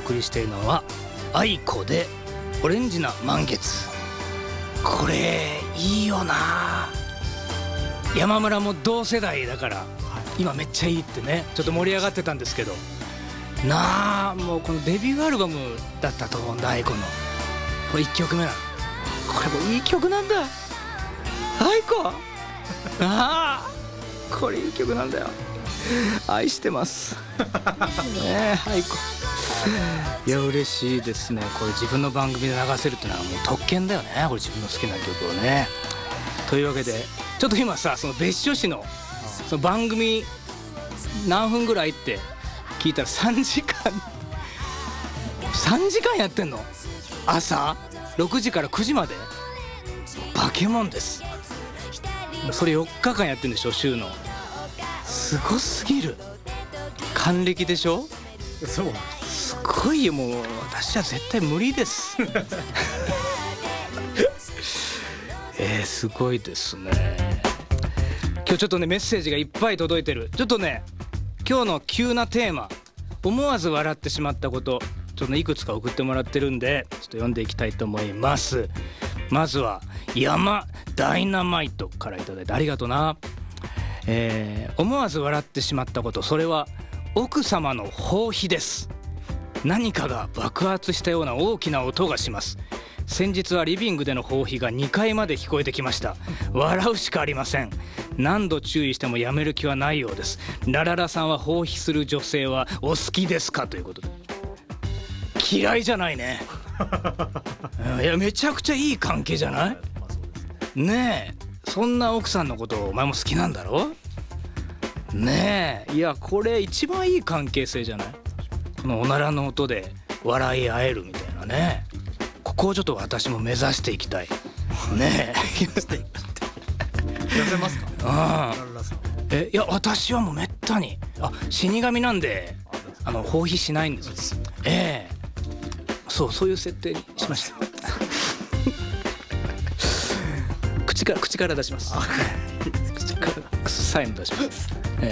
送りしているのは愛子でオレンジな満月。これいいよな。山村も同世代だから今めっちゃいいってね、ちょっと盛り上がってたんですけどなあ、もうこのデビューアルバムだったと思うんだ、愛子のこれ1曲目なの。これもいい曲なんだ愛子ああこれいい曲なんだよ。愛してますねえ愛子。いや嬉しいですね。これ自分の番組で流せるってのはもう特権だよね、これ自分の好きな曲をね。というわけでちょっと今さ、その別所市のその番組何分ぐらいって聞いたら3時間やってんの。朝6時から9時までバケモンです。それ4日間やってんでしょ、週の。すごすぎる。還暦でしょ。 そうすごいよ。もう私は絶対無理ですすごいですね。今日ちょっとねメッセージがいっぱい届いてる。ちょっとね今日の急なテーマ、思わず笑ってしまったこと、ちょっといくつか送ってもらってるんでちょっと読んでいきたいと思います。まずは山ダイナマイトからいただいてありがとうな。思わず笑ってしまったこと、それは奥様の放屁です。何かが爆発したような大きな音がします。先日はリビングでの放屁が2階まで聞こえてきました。笑うしかありません。何度注意してもやめる気はないようです。ラララさんは放屁する女性はお好きですか、ということで。嫌いじゃないねいやめちゃくちゃいい関係じゃないねえ。そんな奥さんのことをお前も好きなんだろねえ。いやこれ一番いい関係性じゃない。このおならの音で笑い合えるみたいなね。ここをちょっと私も目指していきたいねえ痩せますか。 いや私はもうめったに死神なんで放屁しないんですよ。そういう設定にしました口から出します口から臭いの出します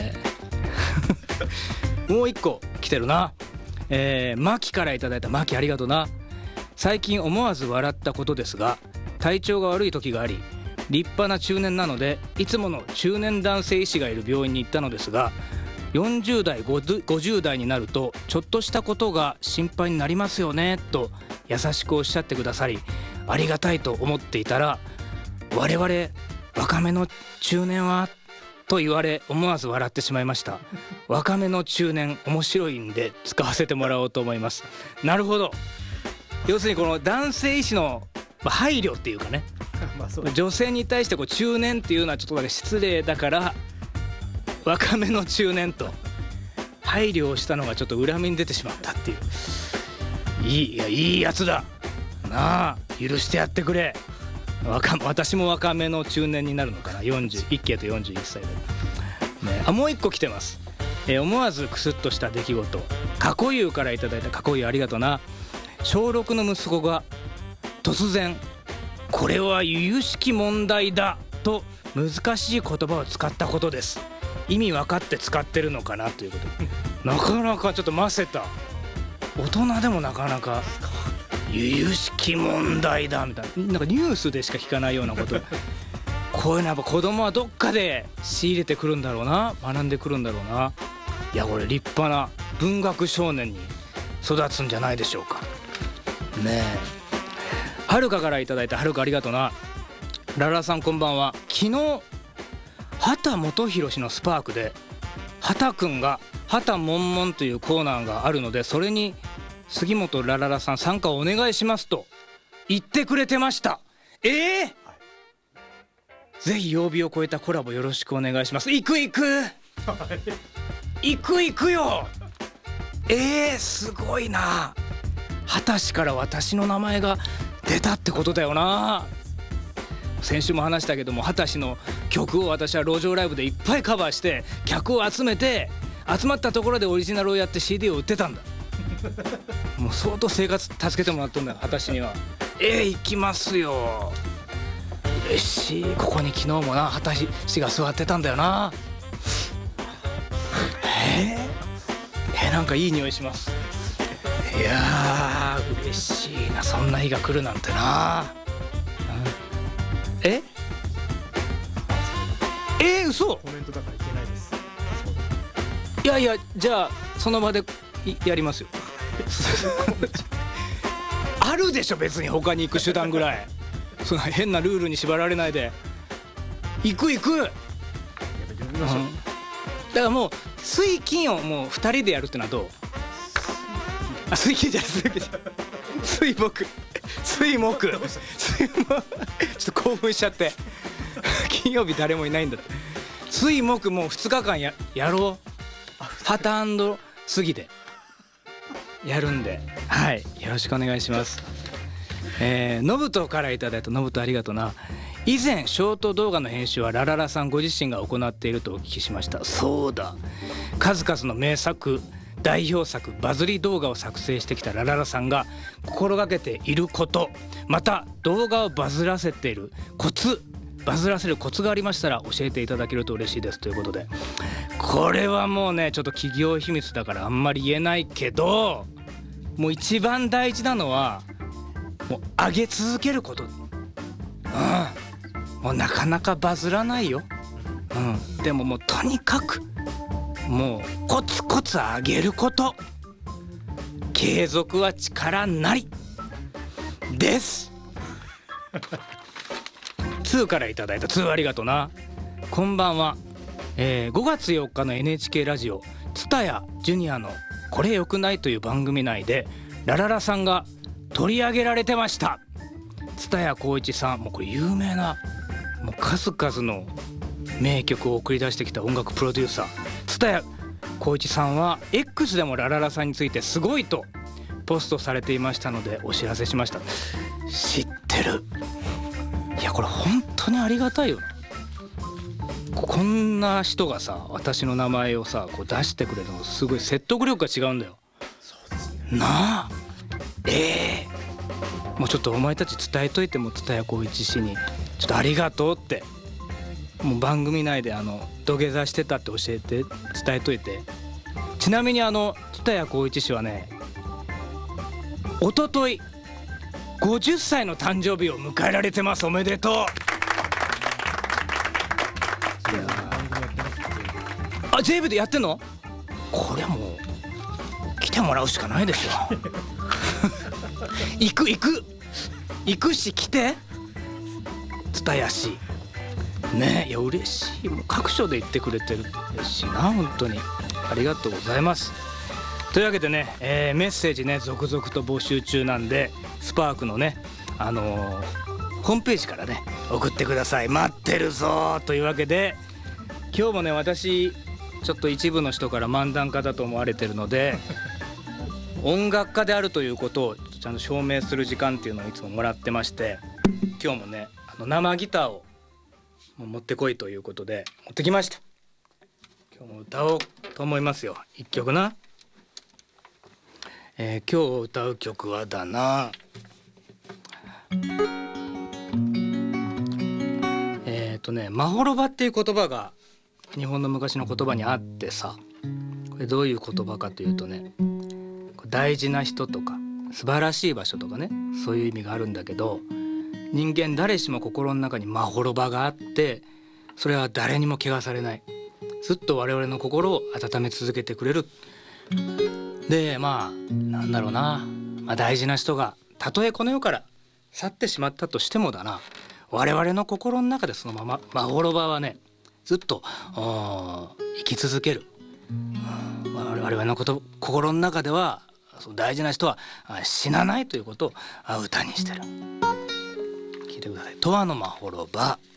もう一個来てるな。マキからいただいた。マキありがとうな。最近思わず笑ったことですが、体調が悪い時があり、立派な中年なのでいつもの中年男性医師がいる病院に行ったのですが、40代50代になるとちょっとしたことが心配になりますよねと優しくおっしゃってくださり、ありがたいと思っていたら、我々若めの中年はと言われ思わず笑ってしまいました。若めの中年面白いんで使わせてもらおうと思います。なるほど。要するにこの男性医師の配慮っていうかね女性に対して中年っていうのはちょっとだけ失礼だから若めの中年と配慮をしたのがちょっと裏目に出てしまったっていう。いいやつだなあ、許してやってくれ。私も若めの中年になるのかな。一家と41歳で、ね、もう一個来てます。思わずクスッとした出来事、過去湯からいただいた。過去湯ありがとうな。小6の息子が突然これは由々しき問題だと難しい言葉を使ったことです。意味分かって使ってるのかなということで、なかなかちょっとませた。大人でもなかなか由々しき問題だみたいな、なんかニュースでしか聞かないようなことこういうのやっぱ子供はどっかで仕入れてくるんだろうな、学んでくるんだろうな。いやこれ立派な文学少年に育つんじゃないでしょうかねえ。はるかからいただいた。はるかありがとうな。ララさんこんばんは。昨日畑基博氏のスパークで畑くんが畑もんもんというコーナーがあるので、それに杉本ラララさん参加をお願いしますと言ってくれてました。ぜひ曜日を超えたコラボよろしくお願いします。行くよすごいな。畑氏から私の名前が出たってことだよな。先週も話したけども、畑氏の曲を私は路上ライブでいっぱいカバーして客を集めて、集まったところでオリジナルをやって CD を売ってたんだもう相当生活助けてもらったんだよ畑氏には。行きますよ。嬉しい。ここに昨日もな畑氏が座ってたんだよな。なんかいい匂いします。 いやー嬉しいな、そんな日が来るなんてな。嘘。 コメントだからいけないです。 いやいや、じゃあその場でやりますよあるでしょ別に他に行く手段ぐらいそんな変なルールに縛られないで行く、だからもう水金をもう2人でやるってのはどう？あ、水金じゃない、水木ちょっと興奮しちゃって金曜日誰もいないんだって。水木もう2日間 やろう。パターンド過ぎでやるんで、はい、よろしくお願いします。ノブトからいただいた、ノブトありがとうな。以前ショート動画の編集はラララさんご自身が行っているとお聞きしました。そうだ、数々の名作、代表作、バズり動画を作成してきたラララさんが心がけていること、また動画をバズらせているコツ、バズらせるコツがありましたら教えていただけると嬉しいですということで、これはもうねちょっと企業秘密だからあんまり言えないけど、もう一番大事なのはもう上げ続けること。もうなかなかバズらないよ。でももうとにかくもうコツコツ上げること、継続は力なりです2からいただいた2、ありがとうな。こんばんは。5月4日の NHK ラジオツタヤジュニアのこれよくないという番組内でラララさんが取り上げられてました。蔦谷好位置さん、もうこれ有名なもう数々の名曲を送り出してきた音楽プロデューサー蔦谷好位置さんは X でもラララさんについてすごいとポストされていましたのでお知らせしました。知ってる。いやこれ本当にありがたいよ。こんな人がさ私の名前をさこう出してくれるのすごい説得力が違うんだよ。 そうですね。 なあ、もうちょっとお前たち伝えといても蔦谷好位置氏にちょっとありがとうってもう番組内で土下座してたって教えて伝えといて。ちなみに蔦谷好位置氏はね一昨日50歳の誕生日を迎えられてます。おめでとう。いやJV でやってんの？これもう来てもらうしかないでしょ行くし来て蔦谷氏ね。いや嬉しい。もう各所で言ってくれてるしな、本当にありがとうございます。というわけでね、メッセージね続々と募集中なんでスパークのねホームページからね送ってください。待ってるぞ。というわけで今日もね私ちょっと一部の人から漫談家だと思われてるので音楽家であるということをちゃんと証明する時間っていうのをいつももらってまして、今日もね生ギターを持ってこいということで持ってきました。今日も歌おうと思いますよ。一曲な、今日歌う曲はだな、まほろばっていう言葉が日本の昔の言葉にあってさ、これどういう言葉かというとね、大事な人とか素晴らしい場所とかね、そういう意味があるんだけど、人間誰しも心の中にまほろばがあって、それは誰にも汚されない、ずっと我々の心を温め続けてくれる。でなんだろうな、大事な人がたとえこの世から去ってしまったとしてもだな、我々の心の中でそのまままほろばはねずっと生き続ける。我々の心の中では大事な人は死なないということを歌にしてる。聞いてください。永遠のまほろば。